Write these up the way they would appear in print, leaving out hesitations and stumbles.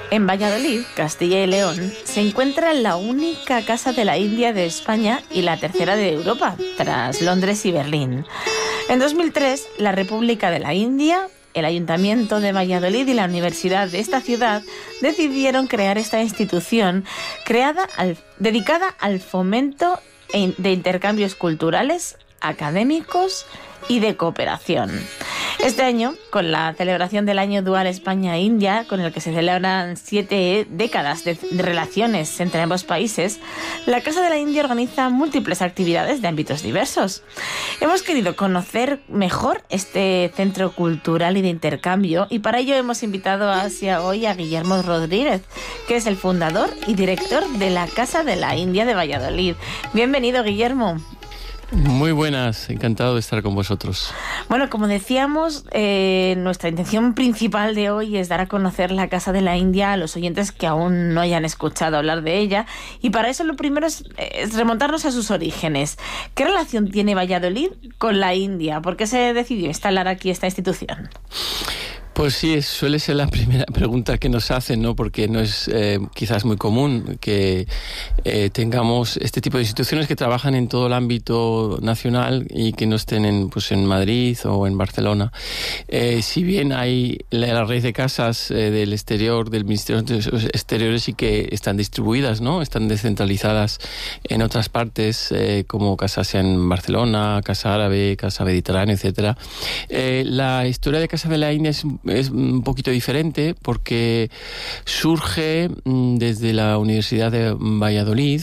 En Valladolid, Castilla y León, se encuentra la única casa de la India de España y la tercera de Europa, tras Londres y Berlín. En 2003, la República de la India, el Ayuntamiento de Valladolid y la Universidad de esta ciudad decidieron crear esta institución dedicada al fomento de intercambios culturales, académicos y de cooperación. Este año, con la celebración del Año Dual España-India, con el que se celebran 7 décadas de relaciones entre ambos países, la Casa de la India organiza múltiples actividades de ámbitos diversos. Hemos querido conocer mejor este centro cultural y de intercambio, y para ello hemos invitado hoy a Guillermo Rodríguez, que es el fundador y director de la Casa de la India de Valladolid. Bienvenido, Guillermo. Muy buenas, encantado de estar con vosotros. Bueno, como decíamos, nuestra intención principal de hoy es dar a conocer la Casa de la India a los oyentes que aún no hayan escuchado hablar de ella, y para eso lo primero es remontarnos a sus orígenes. ¿Qué relación tiene Valladolid con la India? ¿Por qué se decidió instalar aquí esta institución? Pues sí, suele ser la primera pregunta que nos hacen, ¿no? Porque no es quizás muy común que tengamos este tipo de instituciones que trabajan en todo el ámbito nacional y que no estén en Madrid o en Barcelona. Si bien hay la red de casas del exterior, del Ministerio de Exteriores, sí que están distribuidas, ¿no? Están descentralizadas en otras partes, como casas en Barcelona, Casa Árabe, Casa Mediterránea, etcétera. La historia de Casa de la India es un poquito diferente porque surge desde la Universidad de Valladolid.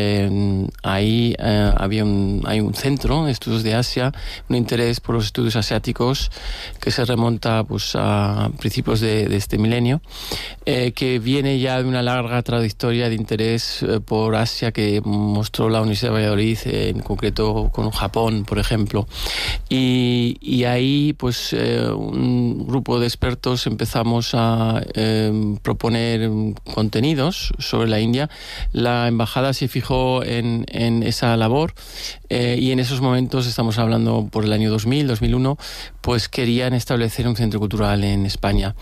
Ahí hay un centro de estudios de Asia, un interés por los estudios asiáticos que se remonta a principios de este milenio, que viene ya de una larga trayectoria de interés por Asia que mostró la Universidad de Valladolid, en concreto con Japón, por ejemplo. Y ahí un grupo de expertos empezamos a proponer contenidos sobre la India. La embajada se fijó en esa labor y en esos momentos, estamos hablando por el año 2000, 2001, pues querían establecer un centro cultural en España.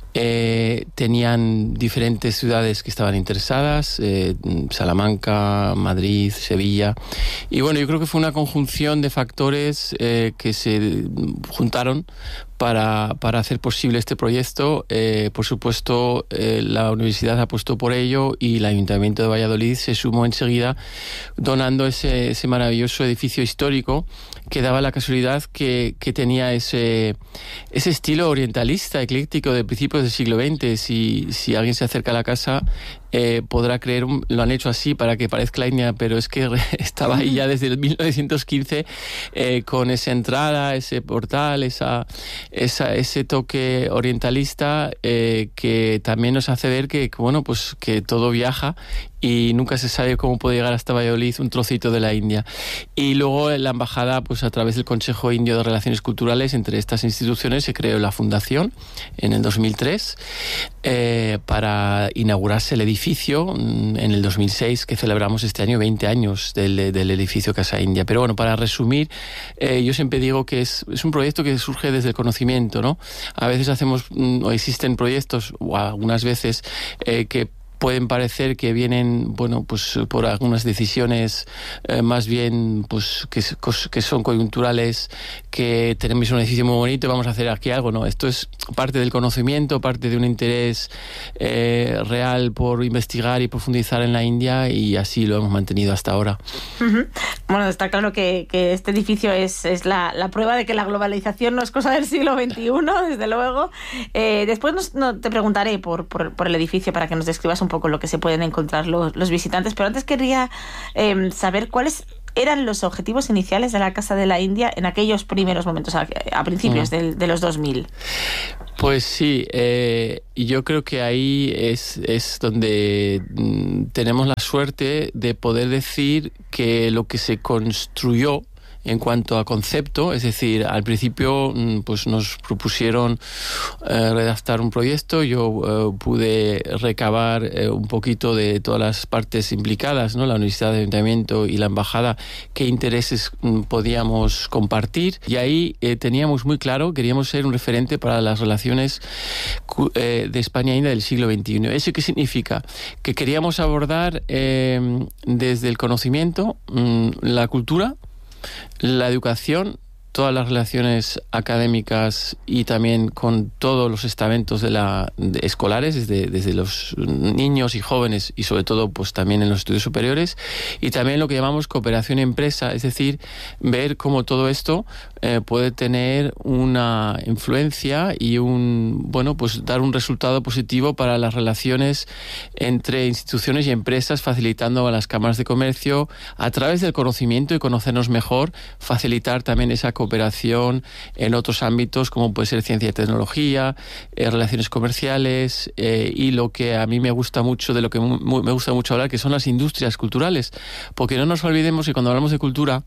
Tenían diferentes ciudades que estaban interesadas, Salamanca, Madrid, Sevilla, y bueno, yo creo que fue una conjunción de factores que se juntaron para hacer posible este proyecto. Por supuesto, la universidad apostó por ello y el Ayuntamiento de Valladolid se sumó enseguida, donando ese maravilloso edificio histórico que daba la casualidad que tenía ese estilo orientalista, ecléctico de principios del siglo XX. Si alguien se acerca a la casa, podrá creer, lo han hecho así para que parezca la India, pero es que estaba ahí ya desde el 1915, con esa entrada, ese portal, ese toque orientalista, que también nos hace ver que todo viaja y nunca se sabe cómo puede llegar hasta Valladolid un trocito de la India. Y luego la embajada, a través del Consejo Indio de Relaciones Culturales, entre estas instituciones se creó la fundación en el 2003 para inaugurarse el edificio en el 2006, que celebramos este año 20 años del edificio Casa India. Pero bueno, para resumir, yo siempre digo que es un proyecto que surge desde el conocimiento, ¿no? A veces o existen proyectos, o algunas veces, que pueden parecer que vienen por algunas decisiones más bien que son coyunturales, que tenemos un edificio muy bonito y vamos a hacer aquí algo. No, esto es parte del conocimiento, parte de un interés real por investigar y profundizar en la India, y así lo hemos mantenido hasta ahora. Uh-huh. Bueno, está claro que este edificio es la prueba de que la globalización no es cosa del siglo XXI, desde luego. Después te preguntaré por el edificio para que nos describas un poco lo que se pueden encontrar los visitantes, pero antes quería saber cuáles eran los objetivos iniciales de la Casa de la India en aquellos primeros momentos, a principios de los 2000. Pues sí, yo creo que ahí es donde tenemos la suerte de poder decir que lo que se construyó en cuanto a concepto, es decir, al principio pues nos propusieron redactar un proyecto, yo pude recabar un poquito de todas las partes implicadas, ¿no? La universidad, el ayuntamiento y la embajada, qué intereses podíamos compartir, y ahí teníamos muy claro, queríamos ser un referente para las relaciones de España e India del siglo XXI. ¿Eso qué significa? Que queríamos abordar desde el conocimiento, la cultura, la educación, todas las relaciones académicas y también con todos los estamentos escolares, desde los niños y jóvenes y sobre todo pues también en los estudios superiores, y también lo que llamamos cooperación empresa, es decir, ver cómo todo esto puede tener una influencia y pues dar un resultado positivo para las relaciones entre instituciones y empresas, facilitando a las cámaras de comercio a través del conocimiento y conocernos mejor, facilitar también esa cooperación en otros ámbitos como puede ser ciencia y tecnología, relaciones comerciales y lo que a mí me gusta mucho, de lo que me gusta mucho hablar, que son las industrias culturales, porque no nos olvidemos que cuando hablamos de cultura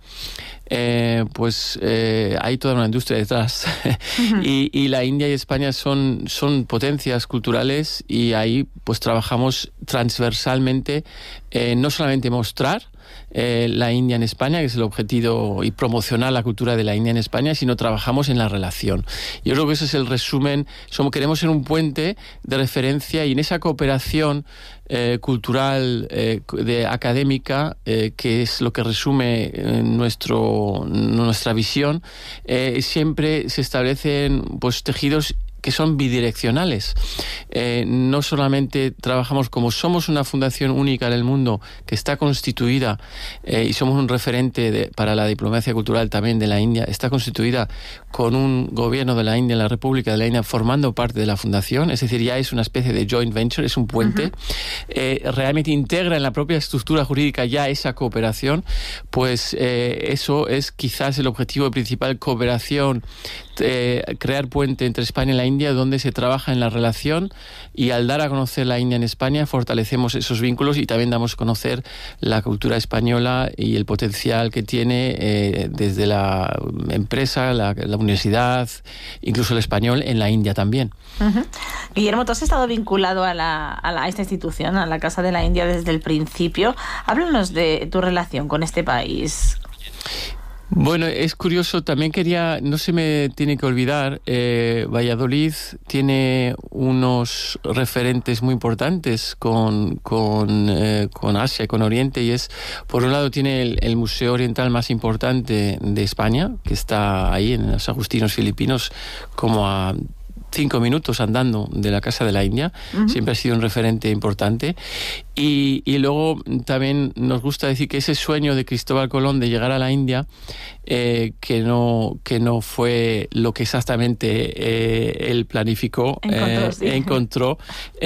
hay toda una industria detrás. Uh-huh. y la India y España son potencias culturales, y ahí pues trabajamos transversalmente, no solamente mostrar la India en España, que es el objetivo, y promocionar la cultura de la India en España, sino trabajamos en la relación. Yo creo que ese es el resumen. Queremos ser un puente de referencia, y en esa cooperación cultural, académica, que es lo que resume nuestra visión, siempre se establecen pues tejidos que son bidireccionales. No solamente trabajamos, como somos una fundación única en el mundo que está constituida y somos un referente para la diplomacia cultural también de la India, está constituida con un gobierno de la India, la República de la India, formando parte de la fundación, es decir, ya es una especie de joint venture, es un puente. Uh-huh. Realmente integra en la propia estructura jurídica ya esa cooperación, pues eso es quizás el objetivo principal, cooperación, crear puente entre España y la India, donde se trabaja en la relación, y al dar a conocer la India en España fortalecemos esos vínculos y también damos a conocer la cultura española y el potencial que tiene desde la empresa, la universidad, incluso el español en la India también. Uh-huh. Guillermo, tú has estado vinculado a esta institución, a la Casa de la India, desde el principio. Háblanos de tu relación con este país. Bueno, es curioso, también no se me tiene que olvidar, Valladolid tiene unos referentes muy importantes con Asia y con Oriente, y por un lado tiene el Museo Oriental más importante de España, que está ahí en los Agustinos Filipinos, como a 5 minutos andando de la Casa de la India. Uh-huh. Siempre ha sido un referente importante. Y luego también nos gusta decir que ese sueño de Cristóbal Colón de llegar a la India, que no fue lo que exactamente él planificó, encontró.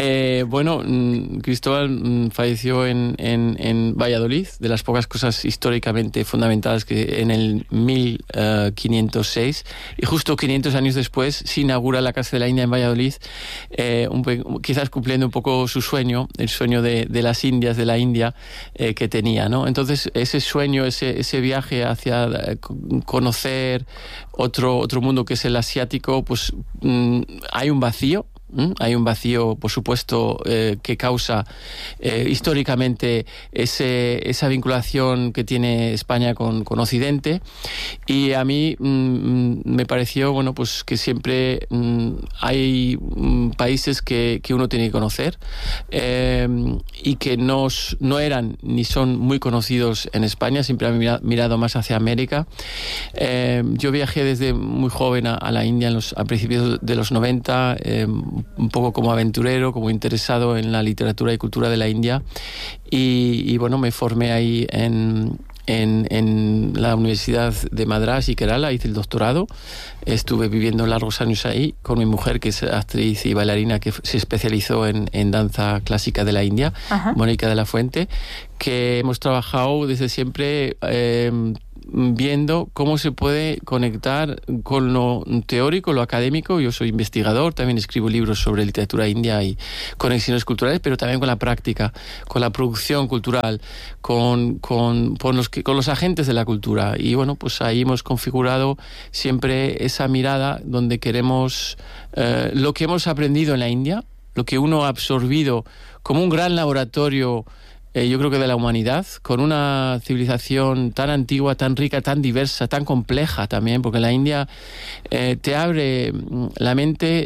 Cristóbal falleció en Valladolid, de las pocas cosas históricamente fundamentales, que en el 1506, y justo 500 años después se inaugura la Casa de la India en Valladolid, quizás cumpliendo un poco su sueño, el sueño de las Indias, de la India que tenía, ¿no? Entonces ese sueño, ese viaje hacia conocer otro mundo que es el asiático, pues hay un vacío. Hay un vacío, por supuesto, que causa históricamente esa vinculación que tiene España con Occidente, y a mí me pareció pues que siempre hay países que uno tiene que conocer y que no eran ni son muy conocidos en España. Siempre he mirado más hacia América. Yo viajé desde muy joven a la India a principios de los 90, un poco como aventurero, como interesado en la literatura y cultura de la India, y me formé ahí en la Universidad de Madrás y Kerala, hice el doctorado, estuve viviendo largos años ahí con mi mujer, que es actriz y bailarina, que se especializó en danza clásica de la India. Uh-huh. Mónica de la Fuente, que hemos trabajado desde siempre viendo cómo se puede conectar con lo teórico, lo académico. Yo soy investigador, también escribo libros sobre literatura india y conexiones culturales, pero también con la práctica, con la producción cultural, con los agentes de la cultura. Y bueno, pues ahí hemos configurado siempre esa mirada donde queremos lo que hemos aprendido en la India, lo que uno ha absorbido como un gran laboratorio, yo creo que de la humanidad, con una civilización tan antigua, tan rica, tan diversa, tan compleja también, porque la India te abre la mente.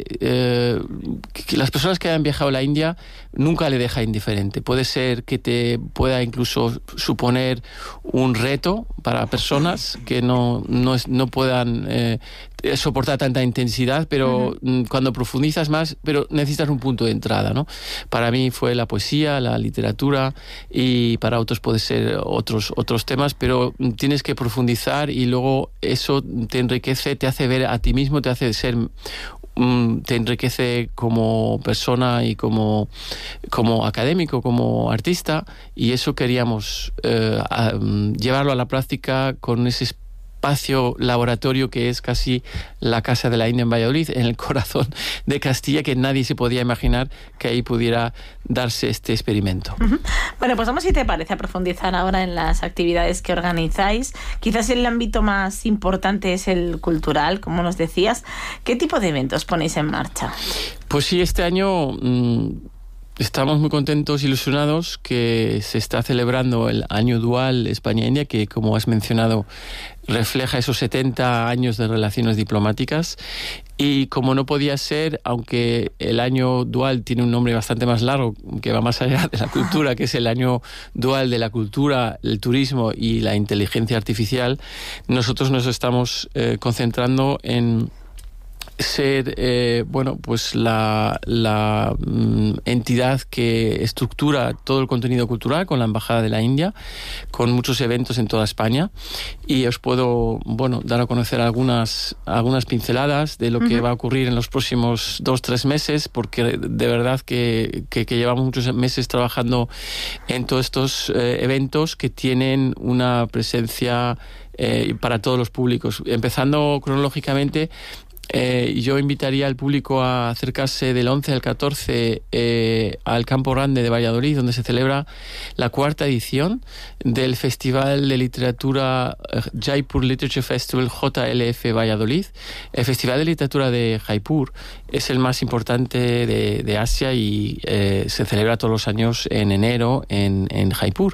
Que las personas que han viajado a la India nunca le deja indiferente. Puede ser que te pueda incluso suponer un reto para personas que no puedan soportar tanta intensidad, pero cuando profundizas más, pero necesitas un punto de entrada, ¿no? Para mí fue la poesía, la literatura, y para otros puede ser otros temas, pero tienes que profundizar y luego eso te enriquece, te hace ver a ti mismo, te hace ser, te enriquece como persona y como académico, como artista, y eso queríamos llevarlo a la práctica con ese espacio laboratorio que es casi la Casa de la India en Valladolid, en el corazón de Castilla, que nadie se podía imaginar que ahí pudiera darse este experimento. Bueno, pues vamos, si te parece, a profundizar ahora en las actividades que organizáis. Quizás el ámbito más importante es el cultural, como nos decías. ¿Qué tipo de eventos ponéis en marcha? Pues sí, este año estamos muy contentos, ilusionados, que se está celebrando el Año Dual España-India, que, como has mencionado, refleja esos 70 años de relaciones diplomáticas. Y como no podía ser, aunque el año dual tiene un nombre bastante más largo, que va más allá de la cultura, que es el año dual de la cultura, el turismo y la inteligencia artificial, nosotros nos estamos concentrando en ser pues la entidad que estructura todo el contenido cultural con la Embajada de la India, con muchos eventos en toda España, y os puedo dar a conocer algunas pinceladas de lo que va a ocurrir en los próximos 2-3 meses, porque de verdad que llevamos muchos meses trabajando en todos estos eventos que tienen una presencia para todos los públicos. Empezando cronológicamente, yo invitaría al público a acercarse del 11 al 14 al Campo Grande de Valladolid, donde se celebra la 4ª edición del Festival de Literatura Jaipur Literature Festival JLF Valladolid. El Festival de Literatura de Jaipur es el más importante de Asia y se celebra todos los años en enero en Jaipur.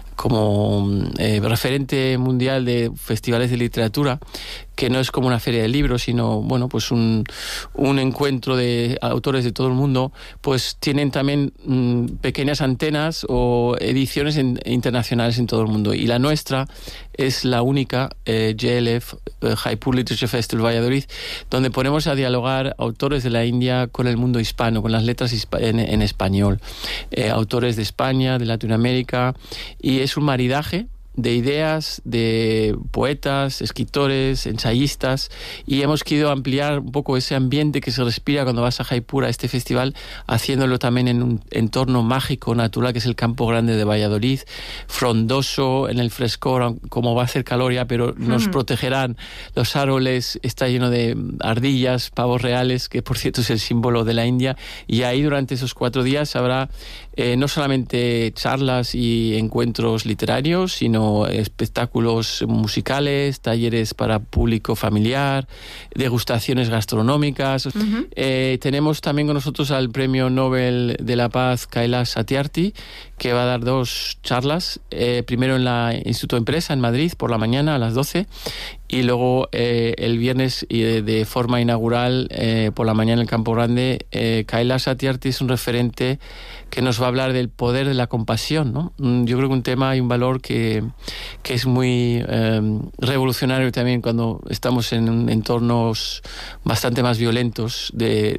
Como referente mundial de festivales de literatura, que no es como una feria de libros, sino pues un encuentro de autores de todo el mundo, pues tienen también pequeñas antenas o ediciones internacionales en todo el mundo. Y la nuestra es la única JLF, Jaipur Literature Festival Valladolid, donde ponemos a dialogar autores de la India con el mundo hispano, con las letras en español, autores de España, de Latinoamérica, y es un maridaje de ideas de poetas, escritores, ensayistas, y hemos querido ampliar un poco ese ambiente que se respira cuando vas a Jaipur, a este festival, haciéndolo también en un entorno mágico, natural, que es el Campo Grande de Valladolid, frondoso, en el frescor, como va a hacer calor ya, pero nos protegerán los árboles, está lleno de ardillas, pavos reales, que por cierto es el símbolo de la India, y ahí durante esos 4 días habrá no solamente charlas y encuentros literarios, sino espectáculos musicales, talleres para público familiar, degustaciones gastronómicas. Tenemos también con nosotros al Premio Nobel de la Paz Kailash Satyarthi, que va a dar 2 charlas, primero en la Instituto de Empresa en Madrid por la mañana a las 12, y luego el viernes de forma inaugural por la mañana en el Campo Grande. Kailash Satyarthi es un referente que nos va a hablar del poder de la compasión, ¿no? Yo creo que un tema y un valor que es muy revolucionario también cuando estamos en entornos bastante más violentos de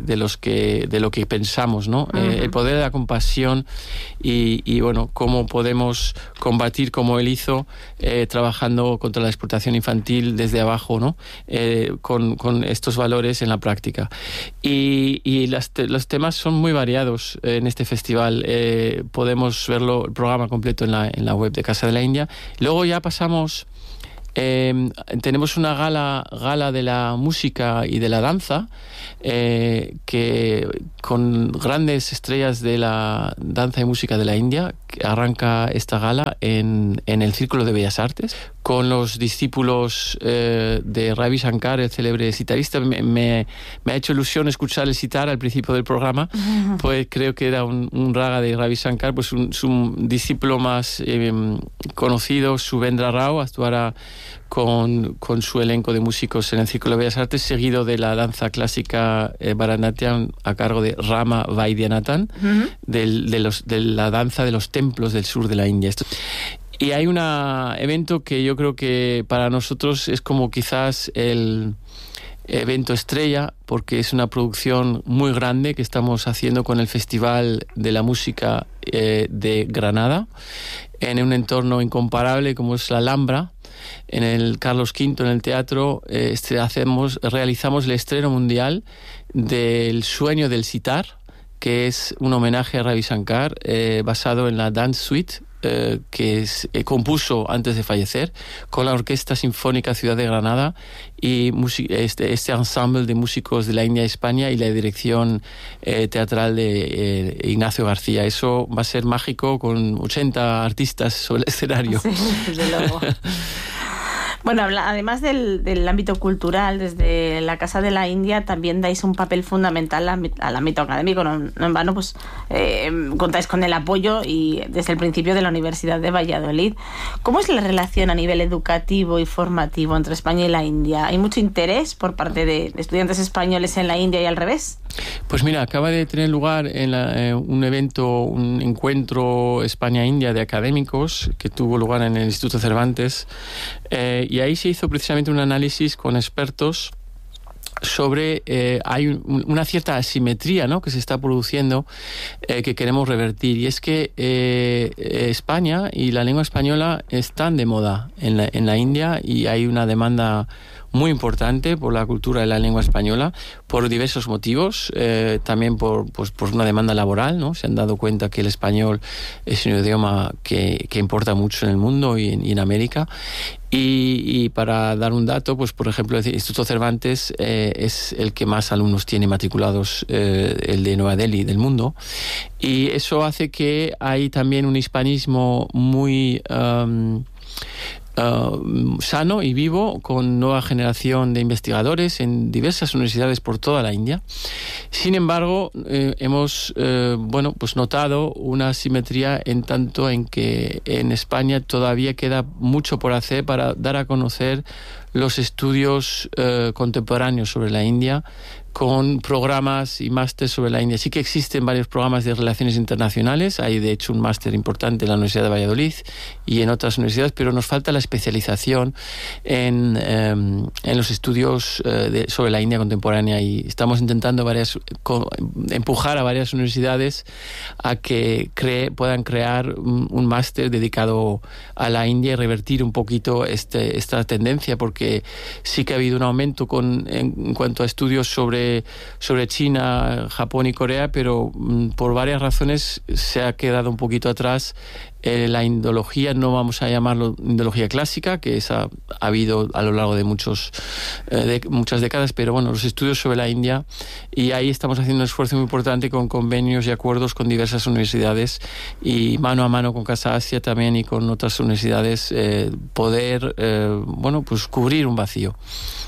lo que pensamos, ¿no? El poder de la compasión y cómo podemos combatir, como él hizo, trabajando contra la explotación infantil desde abajo, ¿no? Con estos valores en la práctica. Y los temas son muy variados en este festival. Podemos verlo, el programa completo en la web de Casa de la India. Luego ya pasamos Tenemos una gala de la música y de la danza, que con grandes estrellas de la danza y música de la India, que arranca esta gala en el Círculo de Bellas Artes, con los discípulos de Ravi Shankar, el célebre sitarista. Me ha hecho ilusión escuchar el sitar al principio del programa, pues creo que era un raga de Ravi Shankar, pues su discípulo más conocido, Subendra Rao, actuará con su elenco de músicos en el Círculo de Bellas Artes, seguido de la danza clásica Bharatanatyam a cargo de Rama Vaidyanathan, de la danza de los templos del sur de la India. Y hay un evento que yo creo que para nosotros es como quizás el evento estrella, porque es una producción muy grande que estamos haciendo con el Festival de la Música de Granada, en un entorno incomparable como es la Alhambra. En el Carlos V, en el teatro, realizamos el estreno mundial del Sueño del Sitar, que es un homenaje a Ravi Shankar, basado en la Dance Suite que compuso antes de fallecer, con la Orquesta Sinfónica Ciudad de Granada y este ensemble de músicos de la India y España y la dirección teatral de Ignacio García. Eso va a ser mágico, con 80 artistas sobre el escenario. Sí, desde luego. Bueno, además del ámbito cultural, desde la Casa de la India también dais un papel fundamental al ámbito académico. No en vano, pues contáis con el apoyo y desde el principio de la Universidad de Valladolid. ¿Cómo es la relación a nivel educativo y formativo entre España y la India? ¿Hay mucho interés por parte de estudiantes españoles en la India y al revés? Pues mira, acaba de tener lugar un encuentro España-India de académicos que tuvo lugar en el Instituto Cervantes, y ahí se hizo precisamente un análisis con expertos sobre hay una cierta asimetría, ¿no?, que se está produciendo, que queremos revertir, y es que España y la lengua española están de moda en la India, y hay una demanda muy importante por la cultura de la lengua española, por diversos motivos, también por una demanda laboral, ¿no? Se han dado cuenta que el español es un idioma que importa mucho en el mundo y en América. Y para dar un dato, pues por ejemplo, el Instituto Cervantes es el que más alumnos tiene matriculados, el de Nueva Delhi, del mundo, y eso hace que hay también un hispanismo muy sano y vivo, con nueva generación de investigadores en diversas universidades por toda la India. Sin embargo, hemos pues notado una asimetría en tanto en que en España todavía queda mucho por hacer para dar a conocer los estudios contemporáneos sobre la India, con programas y másteres sobre la India. Sí que existen varios programas de relaciones internacionales, hay de hecho un máster importante en la Universidad de Valladolid y en otras universidades, pero nos falta la especialización en los estudios sobre la India contemporánea, y estamos intentando empujar a varias universidades a que puedan crear un máster dedicado a la India y revertir un poquito esta tendencia, porque sí que ha habido un aumento en cuanto a estudios sobre China, Japón y Corea, pero por varias razones se ha quedado un poquito atrás la indología. No vamos a llamarlo indología clásica, que esa ha habido a lo largo de muchas décadas, pero bueno, los estudios sobre la India, y ahí estamos haciendo un esfuerzo muy importante con convenios y acuerdos con diversas universidades, y mano a mano con Casa Asia también y con otras universidades, poder pues cubrir un vacío.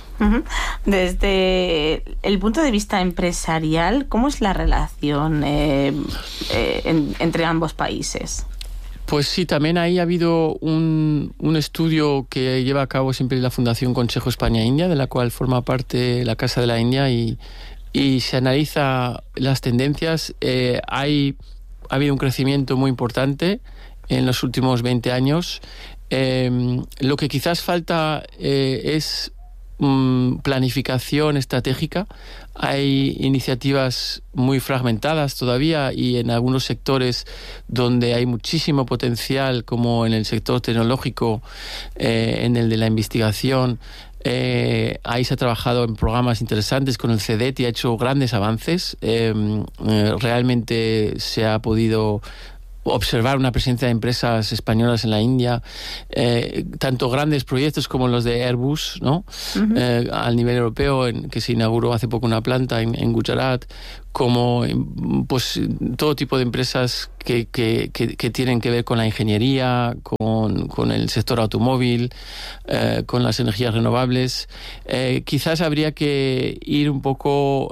Desde el punto de vista empresarial, ¿cómo es la relación entre ambos países? Pues sí, también ahí ha habido un estudio que lleva a cabo siempre la Fundación Consejo España-India, de la cual forma parte la Casa de la India, y se analiza las tendencias. Ha habido un crecimiento muy importante en los últimos 20 años. Lo que quizás falta es planificación estratégica. Hay iniciativas muy fragmentadas todavía, y en algunos sectores donde hay muchísimo potencial, como en el sector tecnológico, en el de la investigación. Ahí se ha trabajado en programas interesantes con el CEDET y ha hecho grandes avances. Realmente se ha podido observar una presencia de empresas españolas en la India, tanto grandes proyectos como los de Airbus, ¿no? Al nivel europeo, que se inauguró hace poco una planta en Gujarat, como pues todo tipo de empresas que tienen que ver con la ingeniería, con el sector automóvil, con las energías renovables. Quizás habría que ir un poco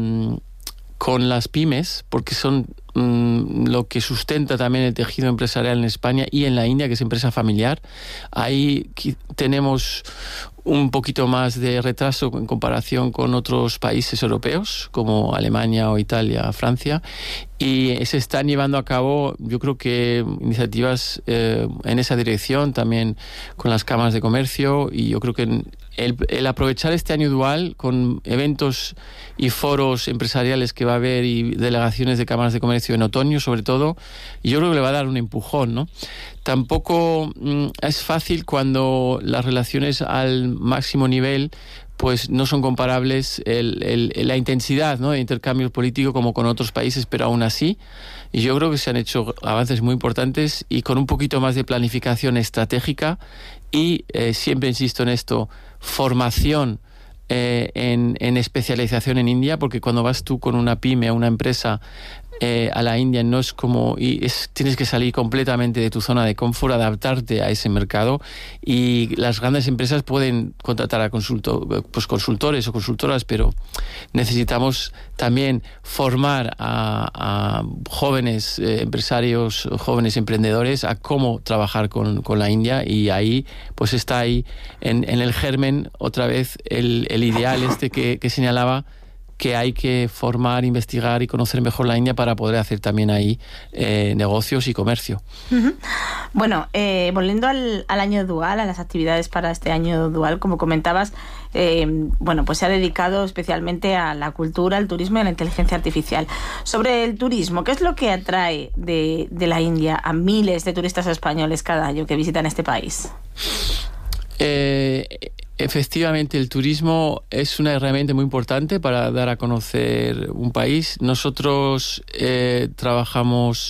con las pymes, porque son lo que sustenta también el tejido empresarial en España y en la India, que es empresa familiar. Ahí tenemos un poquito más de retraso en comparación con otros países europeos, como Alemania o Italia, Francia, y se están llevando a cabo, yo creo que iniciativas en esa dirección, también con las cámaras de comercio, y yo creo que el aprovechar este año dual con eventos y foros empresariales que va a haber y delegaciones de cámaras de comercio en otoño, sobre todo, yo creo que le va a dar un empujón, ¿no? Tampoco es fácil cuando las relaciones al máximo nivel pues no son comparables la intensidad, ¿no?, de intercambio político como con otros países, pero aún así, y yo creo que se han hecho avances muy importantes y con un poquito más de planificación estratégica y, siempre insisto en esto, formación en especialización en India, porque cuando vas tú con una pyme, a una empresa a la India, no es como tienes que salir completamente de tu zona de confort, adaptarte a ese mercado, y las grandes empresas pueden contratar a consultores o consultoras, pero necesitamos también formar a jóvenes empresarios, jóvenes emprendedores, a cómo trabajar con la India, y ahí pues está ahí en el germen otra vez el ideal que señalaba, que hay que formar, investigar y conocer mejor la India para poder hacer también ahí negocios y comercio. Bueno, volviendo al año dual, a las actividades para este año dual, como comentabas, bueno, pues se ha dedicado especialmente a la cultura, al turismo y a la inteligencia artificial. Sobre el turismo, ¿qué es lo que atrae de la India a miles de turistas españoles cada año que visitan este país? Efectivamente, el turismo es una herramienta muy importante para dar a conocer un país. Nosotros trabajamos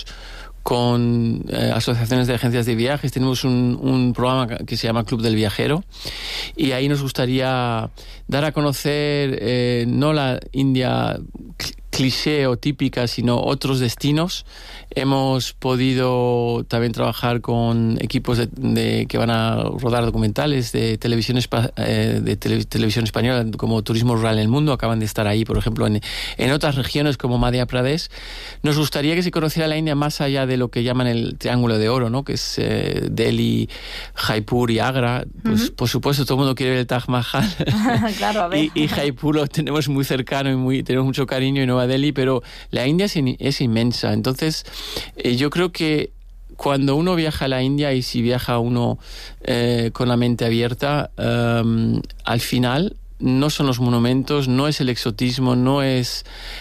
con asociaciones de agencias de viajes. Tenemos un programa que se llama Club del Viajero, y ahí nos gustaría dar a conocer no la India cliché o típica, sino otros destinos. Hemos podido también trabajar con equipos que van a rodar documentales de televisión española, como Turismo Rural en el Mundo. Acaban de estar ahí, por ejemplo, en otras regiones como Madhya Pradesh. Nos gustaría que se conociera la India más allá de lo que llaman el Triángulo de Oro, ¿no?, que es Delhi, Jaipur y Agra. Pues, por supuesto, todo el mundo quiere ver el Taj Mahal. Claro, a ver. Y Jaipur lo tenemos muy cercano y tenemos mucho cariño, y Nueva Delhi, pero la India es inmensa. Entonces, yo creo que cuando uno viaja a la India, y si viaja uno con la mente abierta, al final no son los monumentos, no es el exotismo, no es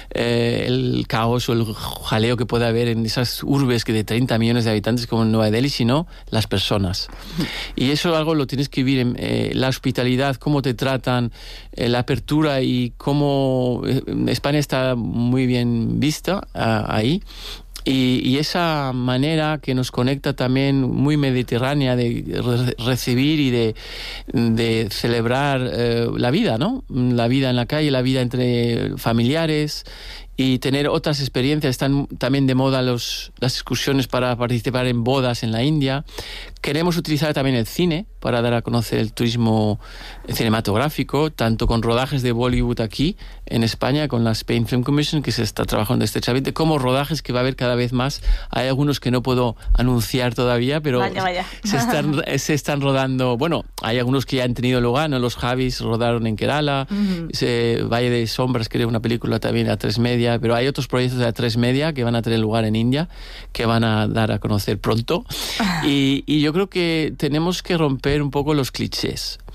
el caos o el jaleo que puede haber en esas urbes que de 30 millones de habitantes como en Nueva Delhi, sino las personas. Y eso algo lo tienes que vivir en la hospitalidad, cómo te tratan, la apertura, y cómo España está muy bien vista ahí. Y esa manera que nos conecta también muy mediterránea de recibir y de celebrar la vida, ¿no? La vida en la calle, la vida entre familiares, y tener otras experiencias. Están también de moda las excursiones para participar en bodas en la India. Queremos utilizar también el cine para dar a conocer el turismo cinematográfico, tanto con rodajes de Bollywood aquí en España, con la Spain Film Commission, que se está trabajando estrechamente, como rodajes que va a haber cada vez más. Hay algunos que no puedo anunciar todavía, pero vaya. Se están rodando. Bueno, hay algunos que ya han tenido lugar, ¿no? Los Javis rodaron en Kerala, Valle de Sombras, creo, una película también a 3 Media, pero hay otros proyectos de A3 Media que van a tener lugar en India, que van a dar a conocer pronto. Y yo creo que tenemos que romper un poco los clichés.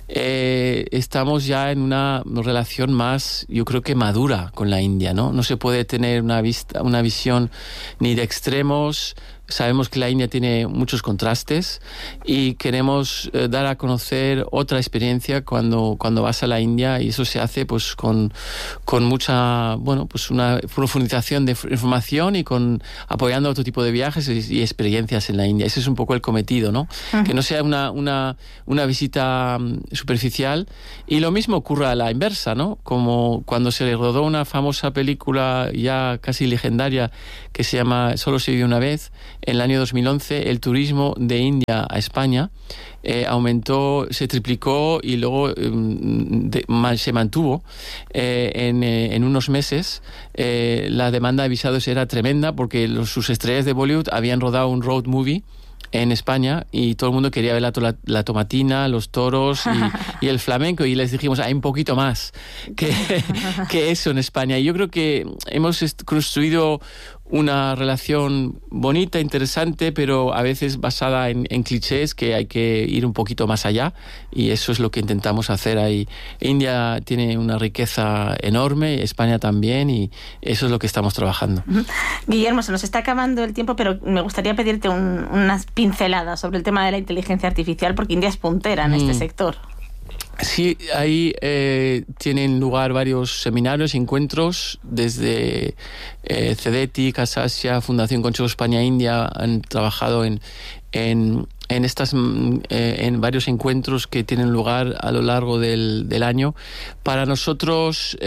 estamos ya en una relación más, yo creo que madura con la India, ¿no? No se puede tener una visión ni de extremos. Sabemos que la India tiene muchos contrastes y queremos dar a conocer otra experiencia cuando vas a la India, y eso se hace pues con mucha, pues una profundización de información y apoyando otro tipo de viajes y experiencias en la India. Ese es un poco el cometido, ¿no? Uh-huh. Que no sea una visita superficial. Y lo mismo ocurre a la inversa, ¿no? Como cuando se rodó una famosa película ya casi legendaria que se llama Solo se vive una vez. En el año 2011 el turismo de India a España aumentó, se triplicó y luego se mantuvo en unos meses. La demanda de visados era tremenda porque sus estrellas de Bollywood habían rodado un road movie en España y todo el mundo quería ver la tomatina, los toros y el flamenco, y les dijimos, hay un poquito más que eso en España. Y yo creo que hemos construido una relación bonita, interesante, pero a veces basada en clichés, que hay que ir un poquito más allá, y eso es lo que intentamos hacer ahí. India tiene una riqueza enorme, España también, y eso es lo que estamos trabajando. Guillermo, se nos está acabando el tiempo, pero me gustaría pedirte unas pinceladas sobre el tema de la inteligencia artificial, porque India es puntera en este sector. Sí, ahí tienen lugar varios seminarios y encuentros desde CEDETI, Casasia, Fundación Consejo España-India. Han trabajado en varios encuentros que tienen lugar a lo largo del año. Para nosotros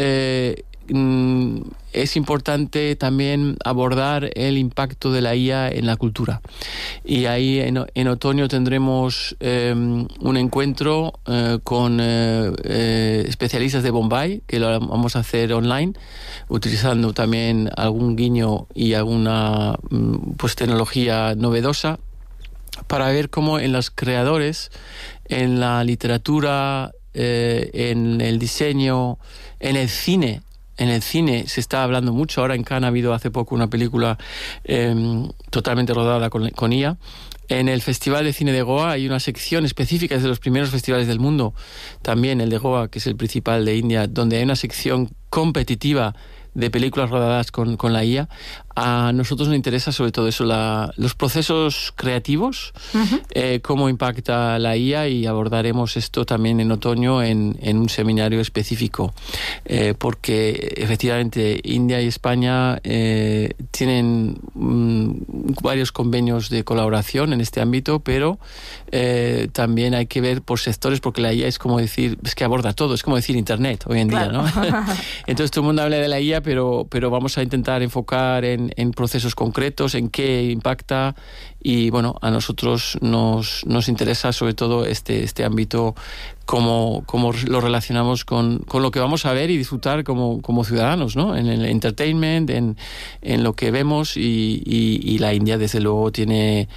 es importante también abordar el impacto de la IA en la cultura. Y ahí en otoño tendremos un encuentro con especialistas de Bombay, que lo vamos a hacer online, utilizando también algún guiño y alguna tecnología novedosa, para ver cómo en los creadores, en la literatura, en el diseño, en el cine se está hablando mucho. Ahora en Cannes ha habido hace poco una película totalmente rodada con IA. En el Festival de Cine de Goa hay una sección específica, es de los primeros festivales del mundo, también el de Goa, que es el principal de India, donde hay una sección competitiva de películas rodadas con la IA. A nosotros nos interesa sobre todo eso, los procesos creativos, cómo impacta la IA, y abordaremos esto también en otoño en un seminario específico, porque efectivamente India y España tienen varios convenios de colaboración en este ámbito, pero también hay que ver por sectores, porque la IA es como decir, es que aborda todo, es como decir Internet hoy en día, ¿no? Entonces todo el mundo habla de la IA, pero vamos a intentar enfocar en procesos concretos, en qué impacta, y bueno, a nosotros nos interesa sobre todo este ámbito, cómo lo relacionamos con lo que vamos a ver y disfrutar como ciudadanos, ¿no? En el entertainment, en lo que vemos, y la India desde luego tiene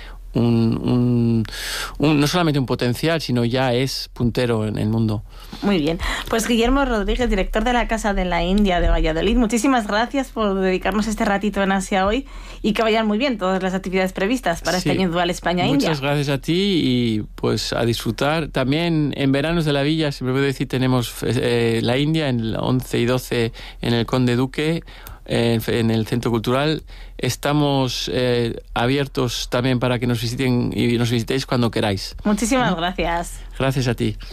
no solamente un potencial, sino ya es puntero en el mundo. Muy bien. Pues Guillermo Rodríguez, director de la Casa de la India de Valladolid, muchísimas gracias por dedicarnos este ratito en Asia hoy, y que vayan muy bien todas las actividades previstas para este año dual España-India. Muchas gracias a ti, y pues a disfrutar. También en Veranos de la Villa, siempre puedo decir, tenemos la India en el 11 y 12 en el Conde Duque, en el Centro Cultural. Estamos abiertos también para que nos visiten y nos visitéis cuando queráis. Muchísimas gracias. Gracias a ti.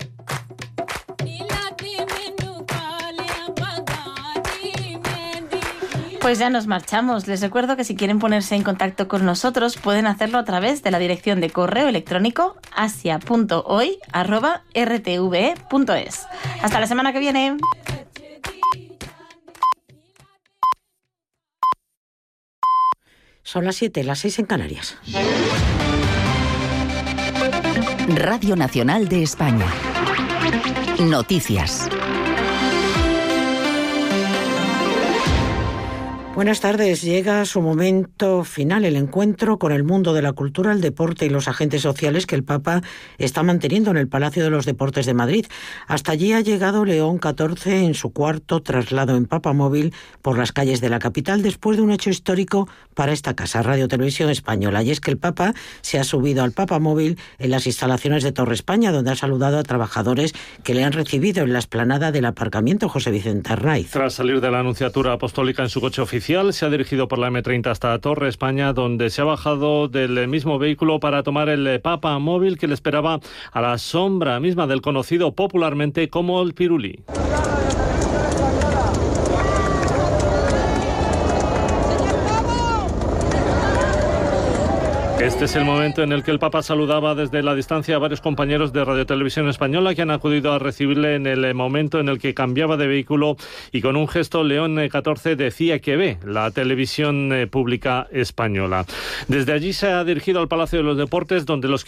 Pues ya nos marchamos. Les recuerdo que si quieren ponerse en contacto con nosotros, pueden hacerlo a través de la dirección de correo electrónico asia.hoy@rtve.es. Hasta la semana que viene. Son las 7, las 6 en Canarias. Radio Nacional de España. Noticias. Buenas tardes. Llega su momento final, el encuentro con el mundo de la cultura, el deporte y los agentes sociales que el Papa está manteniendo en el Palacio de los Deportes de Madrid. Hasta allí ha llegado León XIV en su cuarto traslado en papamóvil por las calles de la capital, después de un hecho histórico para esta casa, Radio Televisión Española. Y es que el Papa se ha subido al papamóvil en las instalaciones de Torre España, donde ha saludado a trabajadores que le han recibido en la explanada del aparcamiento. José Vicente Arnaiz. Tras salir de la Anunciatura Apostólica en su coche oficial, se ha dirigido por la M30 hasta Torre España, donde se ha bajado del mismo vehículo para tomar el papamóvil que le esperaba a la sombra misma del conocido popularmente como el Pirulí. Este es el momento en el que el Papa saludaba desde la distancia a varios compañeros de Radio Televisión Española que han acudido a recibirle en el momento en el que cambiaba de vehículo, y con un gesto León XIV decía que ve la televisión pública española. Desde allí se ha dirigido al Palacio de los Deportes, donde los